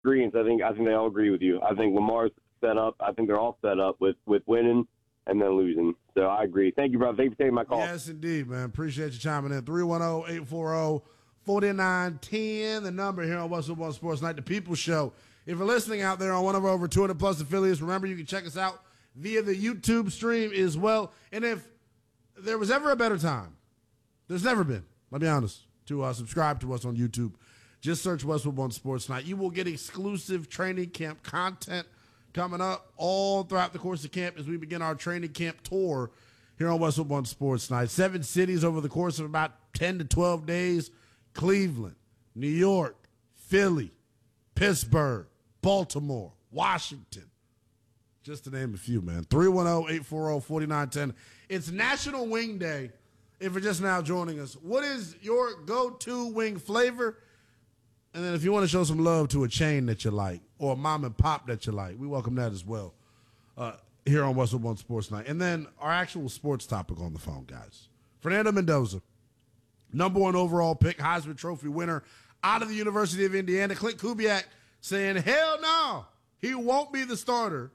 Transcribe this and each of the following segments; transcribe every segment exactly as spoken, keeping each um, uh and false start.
agreement. I think I think they all agree with you. I think Lamar's set up. I think they're all set up with, with winning and then losing. So I agree. Thank you, brother. Thank you for taking my call. Yes, indeed, man. Appreciate you chiming in. three one zero, eight four zero, four nine one zero, the number here on West Football Sports Night, the People Show. If you're listening out there on one of our over two hundred plus affiliates, remember you can check us out via the YouTube stream as well. And if there was ever a better time, there's never been, let me be honest, to uh, subscribe to us on YouTube. Just search West Football Sports Night. You will get exclusive training camp content coming up all throughout the course of camp as we begin our training camp tour here on West Football Sports Night. Seven cities over the course of about ten to twelve days. Cleveland, New York, Philly, Pittsburgh, Baltimore, Washington. Just to name a few, man. three one zero, eight four zero, four nine one zero. It's National Wing Day. If you're just now joining us, what is your go-to wing flavor? And then if you want to show some love to a chain that you like or a mom and pop that you like, we welcome that as well uh, here on West Football Sports Night. And then our actual sports topic on the phone, guys. Fernando Mendoza, number one overall pick, Heisman Trophy winner out of the University of Indiana. Clint Kubiak saying, hell no, he won't be the starter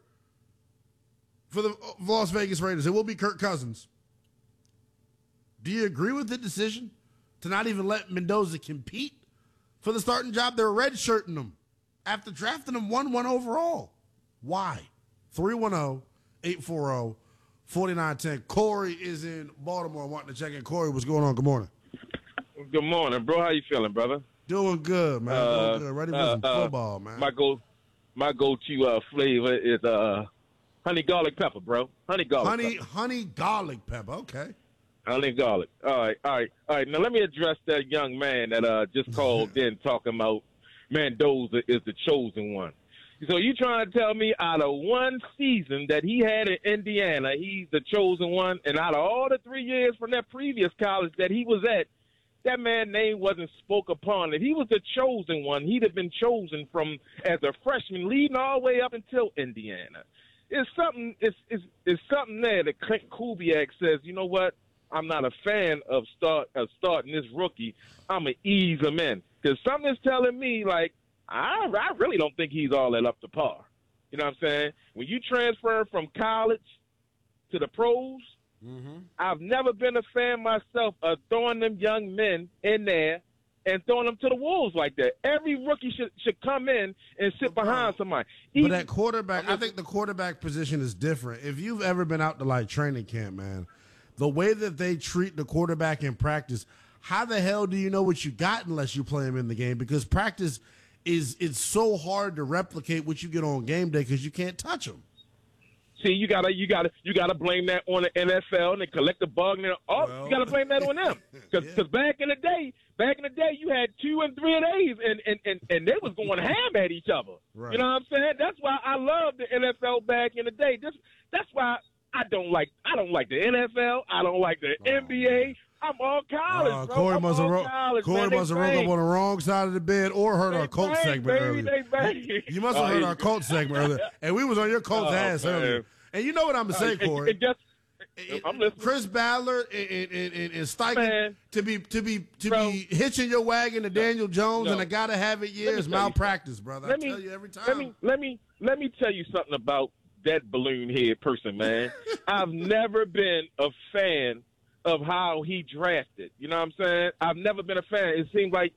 for the Las Vegas Raiders. It will be Kirk Cousins. Do you agree with the decision to not even let Mendoza compete for the starting job? They're redshirting him after drafting him one one overall. Why? three one zero, eight four zero, four nine one zero. Corey is in Baltimore wanting to check in. Corey, what's going on? Good morning. Good morning, bro. How you feeling, brother? Doing good, man. Uh, Doing good. Ready for uh, some uh, football, man. My go, my go-to uh, flavor is uh, honey garlic pepper, bro. Honey garlic honey, pepper. honey garlic pepper. Okay. Honey garlic. All right, all right, all right. Now let me address that young man that uh just called in talking about Mendoza is the chosen one. So you trying to tell me out of one season that he had in Indiana, he's the chosen one, and out of all the three years from that previous college that he was at, that man's name wasn't spoke upon. If he was the chosen one, he'd have been chosen from as a freshman, leading all the way up until Indiana. It's something. It's it's, it's something there that Clint Kubiak says. You know what? I'm not a fan of start of starting this rookie. I'm gonna ease him in because something's telling me like I I really don't think he's all that up to par. You know what I'm saying? When you transfer from college to the pros, mm-hmm. I've never been a fan myself of throwing them young men in there and throwing them to the wolves like that. Every rookie should should come in and sit behind somebody. Even, but at quarterback, I think the quarterback position is different. If you've ever been out to like training camp, man, the way that they treat the quarterback in practice, how the hell do you know what you got unless you play him in the game? Because practice is it's so hard to replicate what you get on game day because you can't touch them. See, you gotta, you gotta, you gotta blame that on the N F L and the collective bargaining. Oh, well, you gotta blame that on them because yeah. back in the day, back in the day, you had two and three days, and and and and they was going ham at each other. Right. You know what I'm saying? That's why I love the N F L back in the day. That's that's why. I don't like I don't like the N F L. I don't like the oh, N B A. I'm all college, uh, bro. Corey I'm must all have college, Corey must have woke up on the wrong side of the bed or heard they our Colts bang, segment baby, earlier. They bang. You must have oh, heard our Colts segment earlier, and we was on your Colts oh, ass man. earlier. And you know what I'm gonna say, uh, Corey? It, it just, it, I'm listening. Chris Ballard and, and, and, and Steichen to be to be to bro, be hitching your wagon to Daniel Jones no. and a gotta have it years malpractice, brother. Let I me, tell you every time. Let me let me let me tell you something about that balloon head person, man. I've never been a fan of how he drafted. You know what I'm saying? I've never been a fan. It seems like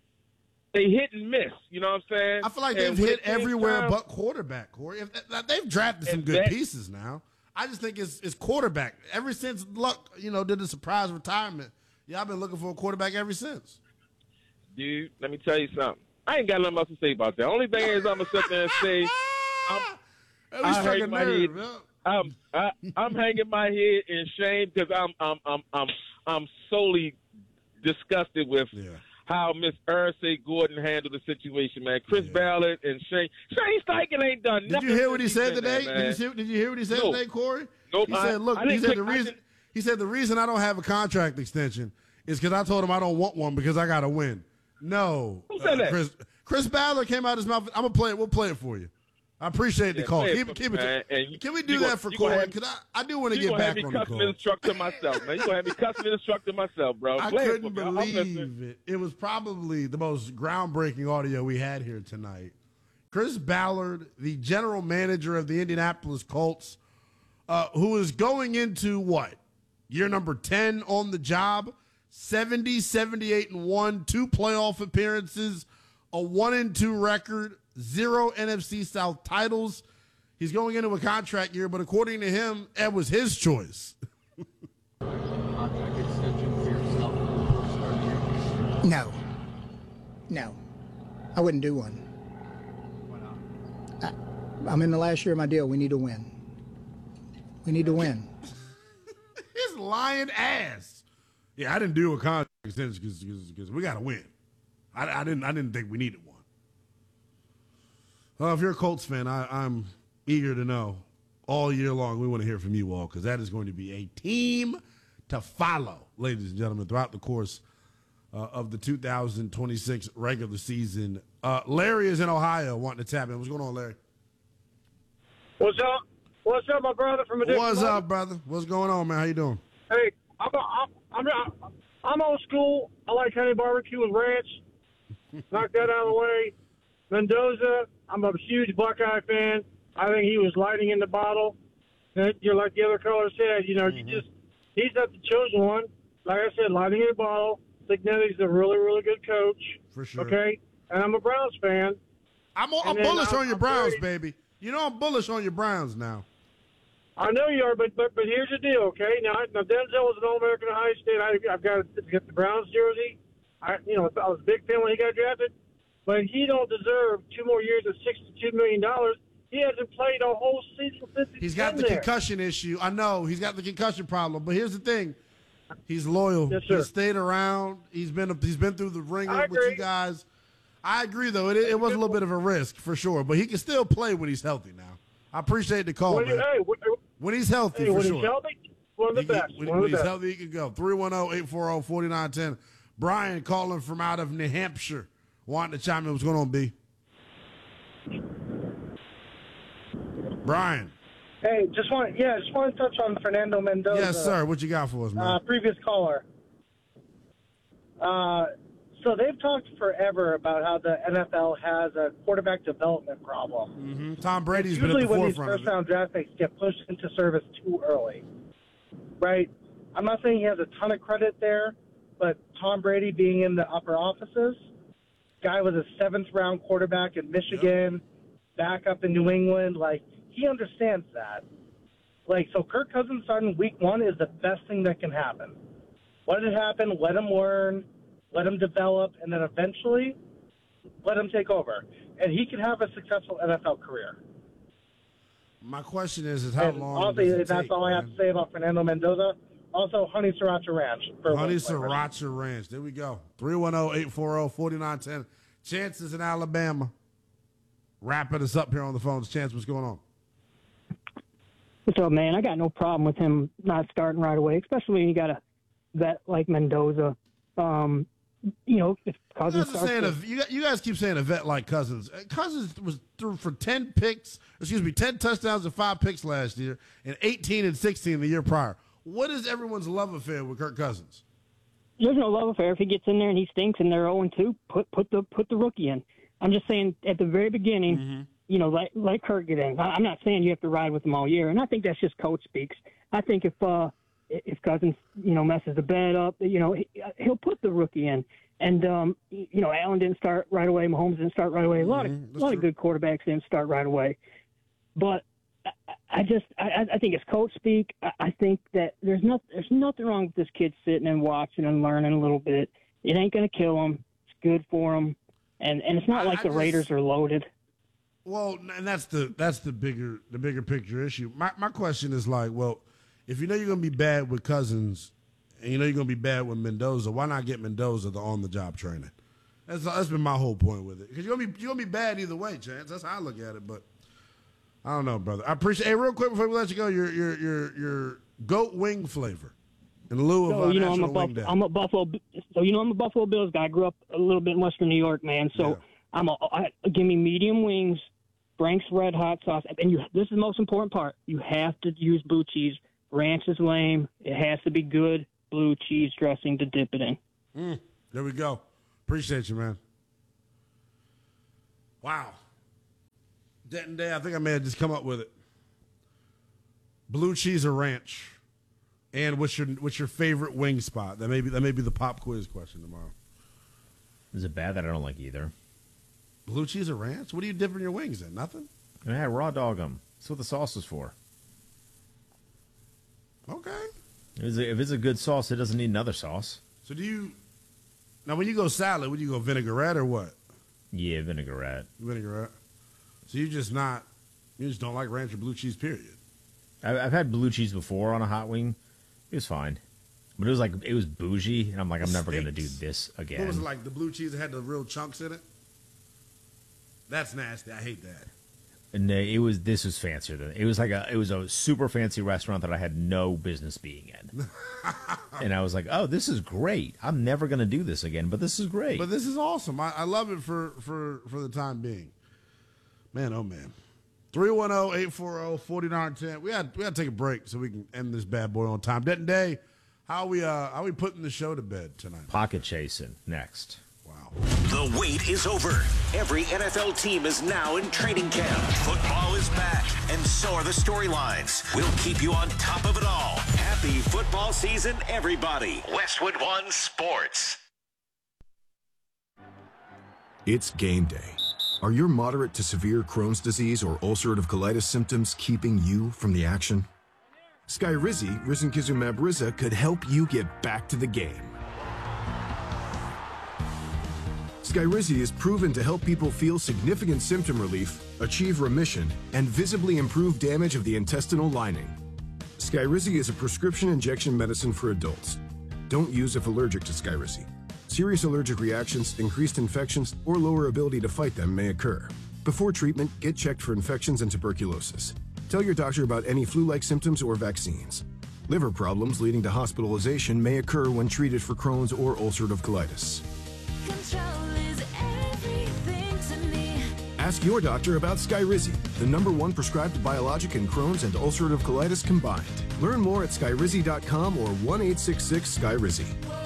they hit and miss. You know what I'm saying? I feel like and they've hit everywhere time, but quarterback, Corey. If, they've drafted some good that, pieces now. I just think it's, it's quarterback. Ever since Luck, you know, did the surprise retirement, yeah, I've been looking for a quarterback ever since. Dude, let me tell you something. I ain't got nothing else to say about that. Only thing is I'm going to sit there and say, I'm, At least I hang my nerve, head. Yeah. I'm, I, I'm hanging my head in shame because I'm, I'm, I'm, I'm, I'm solely disgusted with yeah. how Miss Ursay Gordon handled the situation, man. Chris yeah. Ballard and Shane. Shane Steichen ain't done did nothing. Did you hear what he said today? There, did, you see, did you hear what he said no. today, Corey? Nope. He said, look, he said click, the reason he said the reason I don't have a contract extension is because I told him I don't want one because I got to win. No. Who said uh, that? Chris, Chris Ballard came out his mouth. I'm going to play it. We'll play it for you. I appreciate yeah, the call. It keep, keep it. And can we do that gonna, for Corey? Because I, I do want to get back on the call. You gonna have me cussing and instructing myself, man. You gonna have me cussing and instructing myself, bro. I Play couldn't it believe it. It was probably the most groundbreaking audio we had here tonight. Chris Ballard, the general manager of the Indianapolis Colts, uh, who is going into what? Year number ten on the job, seventy, seventy-eight and one, two playoff appearances, a one and two record, zero N F C South titles. He's going into a contract year, but according to him, that was his choice. No. No. I wouldn't do one. I, I'm in the last year of my deal. We need to win. We need to win. His lying ass. Yeah, I didn't do a contract extension because we got to win. I, I didn't. I didn't think we needed one. Well, if you're a Colts fan, I, I'm eager to know all year long. We want to hear from you all because that is going to be a team to follow, ladies and gentlemen, throughout the course uh, of the two thousand twenty-six regular season. Uh, Larry is in Ohio wanting to tap in. What's going on, Larry? What's up? What's up, my brother from a different What's mother? up, brother? What's going on, man? How you doing? Hey, I'm, I'm, I'm, I'm old school. I like honey barbecue with ranch. Knock that out of the way. Mendoza, I'm a huge Buckeye fan. I think he was lighting in the bottle. And you're like the other caller said, you know, Mm-hmm. you just he's not the chosen one. Like I said, lighting in the bottle. Signetti's a really, really good coach. For sure. Okay? And I'm a Browns fan. I'm, I'm then bullish I'm- on your I'm Browns, very- baby. You know I'm bullish on your Browns now. I know you are, but but but here's the deal, okay? Now, now Denzel was an All-American at Ohio State. I, I've got to get the Browns jersey. I, you know, I was a big fan when he got drafted, but he don't deserve two more years of sixty-two million dollars. He hasn't played a whole season since he's He's got been the there. concussion issue. I know he's got the concussion problem, but here's the thing: he's loyal. Yes, sir. He's stayed around. He's been he's been through the ringer I with you agree. guys. I agree, though. It, it was a little bit of a risk for sure, but he can still play when he's healthy. Now, I appreciate the call, When, he- man. hey, when, When he's healthy, hey, for when sure. he's healthy, one of the He can- best. when one of when the he's best. healthy, he can go. three one zero, eight four zero, four nine one zero. Brian calling from out of New Hampshire. Wanting to chime in. What's going on, B? Brian. Hey, just want yeah, just want to touch on Fernando Mendoza. Yes, sir. What you got for us, man? Uh, previous caller. Uh, so they've talked forever about how the N F L has a quarterback development problem. mm-hmm. Tom Brady's been at Usually the when these forefront of it. first-round draft picks get pushed into service too early, right? I'm not saying he has a ton of credit there, but Tom Brady being in the upper offices, guy was a seventh-round quarterback in Michigan, back up in New England, like, he understands that. Like, so Kirk Cousins starting week one is the best thing that can happen. Let it happen, let him learn, let him develop, and then eventually let him take over. And he can have a successful N F L career. My question is, is how And long honestly, does it that's take, all I have man? to say about Fernando Mendoza. Also, Honey Sriracha Ranch. For Honey one flavor. Sriracha Ranch. There we go. three one zero, eight four zero, four nine one zero. Chances in Alabama. Wrapping us up here on the phones. Chance, what's going on? What's up, man? I got no problem with him not starting right away, especially when you got a vet like Mendoza. Um, you know, if You Cousins guys, are starts saying to- a, you, got- you guys keep saying a vet like Cousins. Uh, Cousins was through for ten picks, excuse me, ten touchdowns and five picks last year, and eighteen and sixteen the year prior. What is everyone's love affair with Kirk Cousins? there's no love affair. If he gets in there and he stinks and they're oh and two, put put the put the rookie in. I'm just saying at the very beginning, Mm-hmm. you know, let let Kirk get in. I- I'm not saying you have to ride with him all year, and I think that's just coach speaks. I think if uh if Cousins, you know, messes the bed up, you know, he, he'll put the rookie in. And um, you know, Allen didn't start right away. Mahomes didn't start right away. A lot Mhm, of that's a lot true. of good quarterbacks didn't start right away. But I, I just I, I think it's coach speak. I, I think that there's not there's nothing wrong with this kid sitting and watching and learning a little bit. It ain't gonna kill him. It's good for him. And and it's not I- like I the just- Raiders are loaded. Well, and that's the that's the bigger the bigger picture issue. My my question is like, well, if you know you're going to be bad with Cousins, and you know you're going to be bad with Mendoza, why not get Mendoza the on the job training? That's that's been my whole point with it. Because you're gonna be you're gonna be bad either way, Chance. That's how I look at it. But I don't know, brother. I appreciate. Hey, real quick before we let you go, your your your your goat wing flavor in lieu of So uh, you know I'm a National Wing Buff- Day. I'm a Buffalo. So you know I'm a Buffalo Bills guy. I grew up a little bit in Western New York, man. So Yeah. I'm a I, give me medium wings, Frank's Red Hot sauce, and you. This is the most important part. You have to use blue cheese. Ranch is lame. It has to be good blue cheese dressing to dip it in. Mm, there we go. Appreciate you, man. Wow. Denton Day, I think I may have just come up with it. Blue cheese or ranch? And what's your what's your favorite wing spot? That may be that may be the pop quiz question tomorrow. Is it bad that I don't like either? Blue cheese or ranch? What are you dipping your wings in? Nothing? I had raw dog them. That's what the sauce is for. Okay. If it's a good sauce, it doesn't need another sauce. So do you now when you go salad, would you go vinaigrette or what? Yeah, vinaigrette. Vinaigrette. So you just not you just don't like ranch or blue cheese, period. I've had blue cheese before on a hot wing. It was fine. But it was like, it was bougie, and I'm like, I'm never going to do this again. What was it like, the blue cheese that had the real chunks in it? That's nasty. I hate that. And it was, this was fancier than, it was like a, it was a super fancy restaurant that I had no business being in. And I was like, oh, this is great. I'm never going to do this again, but this is great. But this is awesome. I, I love it for, for, for the time being. Man, oh man. three one zero, eight four zero, four nine one zero. We had we had to take a break so we can end this bad boy on time. Denton Day, how we uh how we putting the show to bed tonight? Pocket chasing next. Wow. The wait is over. Every N F L team is now in training camp. Football is back, and so are the storylines. We'll keep you on top of it all. Happy football season, everybody. Westwood One Sports. It's game day. Are your moderate to severe Crohn's disease or ulcerative colitis symptoms keeping you from the action? Skyrizi, risankizumab Riza, could help you get back to the game. Skyrizi is proven to help people feel significant symptom relief, achieve remission, and visibly improve damage of the intestinal lining. Skyrizi is a prescription injection medicine for adults. Don't use if allergic to Skyrizi. Serious allergic reactions, increased infections, or lower ability to fight them may occur. Before treatment, get checked for infections and tuberculosis. Tell your doctor about any flu-like symptoms or vaccines. Liver problems leading to hospitalization may occur when treated for Crohn's or ulcerative colitis. Control is everything to me. Ask your doctor about Skyrizi, the number one prescribed biologic in Crohn's and ulcerative colitis combined. Learn more at skyrizi dot com or one eight six six Skyrizi.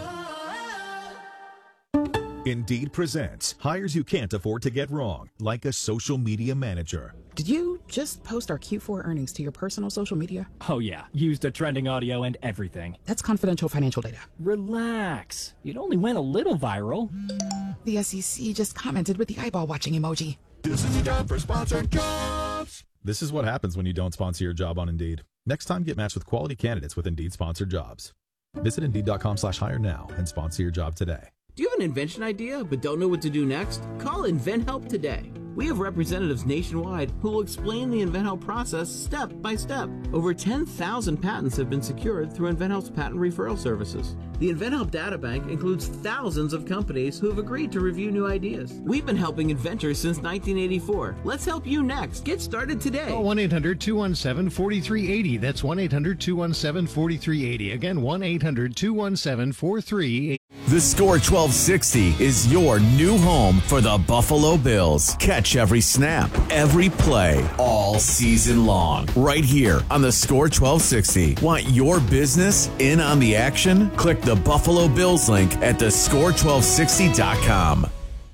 Indeed presents hires you can't afford to get wrong, like a social media manager. Did you just post our Q four earnings to your personal social media? Oh yeah, used a trending audio and everything. That's confidential financial data. Relax. It only went a little viral. The S E C just commented with the eyeball watching emoji. This is a job for sponsored jobs. This is what happens when you don't sponsor your job on Indeed. Next time, get matched with quality candidates with Indeed sponsored jobs. Visit Indeed dot com slash hire now and sponsor your job today. Do you have an invention idea but don't know what to do next? Call InventHelp today. We have representatives nationwide who will explain the InventHelp process step by step. Over ten thousand patents have been secured through InventHelp's patent referral services. The InventHelp databank includes thousands of companies who have agreed to review new ideas. We've been helping inventors since nineteen eighty-four. Let's help you next. Get started today. Call one eight hundred, two one seven, four three eight zero. That's one eight hundred, two one seven, four three eight zero. Again, one eight hundred, two one seven, four three eight zero. The Score twelve sixty is your new home for the Buffalo Bills. Catch every snap, every play, all season long. Right here on the Score twelve sixty. Want your business in on the action? Click the Buffalo Bills link at the score twelve sixty dot com.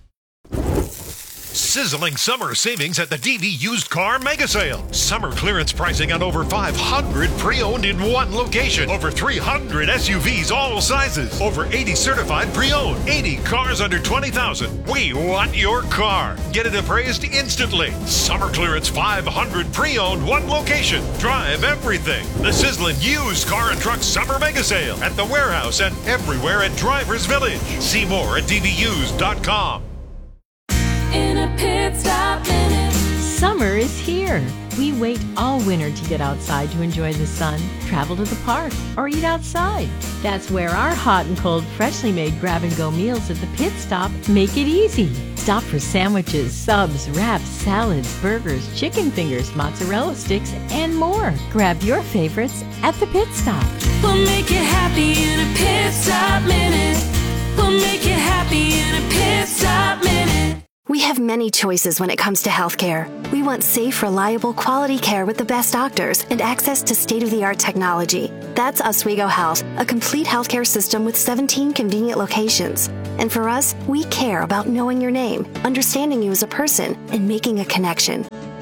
Sizzling summer savings at the D V Used Car Mega Sale. Summer clearance pricing on over five hundred pre-owned in one location. Over three hundred S U Vs all sizes. Over eighty certified pre-owned. eighty cars under twenty thousand. We want your car. Get it appraised instantly. Summer clearance five hundred pre-owned one location. Drive everything. The sizzling Used Car and Truck Summer Mega Sale at the warehouse and everywhere at Drivers Village. See more at D V used dot com. In a pit stop minute. Summer is here. We wait all winter to get outside to enjoy the sun, travel to the park, or eat outside. That's where our hot and cold, freshly made grab-and-go meals at the Pit Stop make it easy. Stop for sandwiches, subs, wraps, salads, burgers, chicken fingers, mozzarella sticks, and more. Grab your favorites at the Pit Stop. We'll make you happy in a pit stop minute. We'll make you happy in a pit stop minute. We have many choices when it comes to healthcare. We want safe, reliable, quality care with the best doctors and access to state-of-the-art technology. That's Oswego Health, a complete healthcare system with seventeen convenient locations. And for us, we care about knowing your name, understanding you as a person, and making a connection.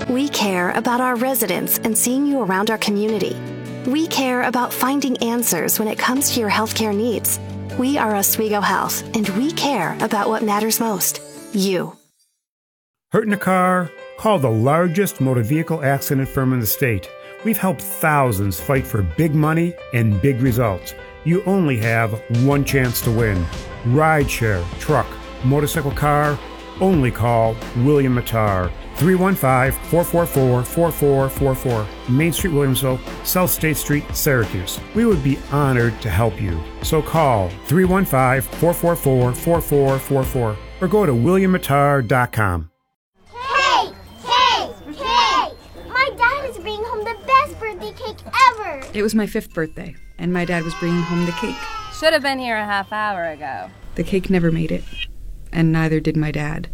We care about our residents and seeing you around our community. We care about finding answers when it comes to your healthcare needs. We are Oswego Health, and we care about what matters most, you. Hurt in a car? Call the largest motor vehicle accident firm in the state. We've helped thousands fight for big money and big results. You only have one chance to win. Rideshare, truck, motorcycle, car, only call William Matar. three one five, four four four, four four four four. Main Street, Williamsville, South State Street, Syracuse. We would be honored to help you. So call three one five, four four four, four four four four or go to william matar dot com. Hey! Hey! Hey! My dad is bringing home the best birthday cake ever! It was my fifth birthday, and my dad was bringing home the cake. Should have been here a half hour ago. The cake never made it, and neither did my dad.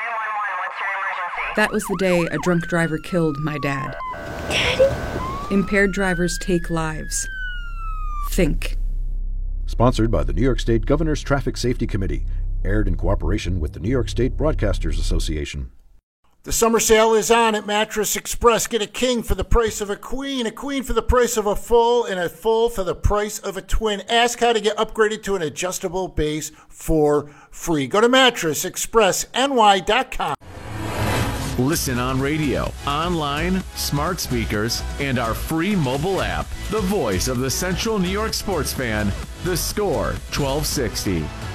That was the day a drunk driver killed my dad. Daddy? Impaired drivers take lives. Think. Sponsored by the New York State Governor's Traffic Safety Committee. Aired in cooperation with the New York State Broadcasters Association. The summer sale is on at Mattress Express. Get a king for the price of a queen, a queen for the price of a full, and a full for the price of a twin. Ask how to get upgraded to an adjustable base for free. Go to mattress express n y dot com. Listen on radio, online, smart speakers, and our free mobile app. The voice of the Central New York sports fan, The Score twelve sixty.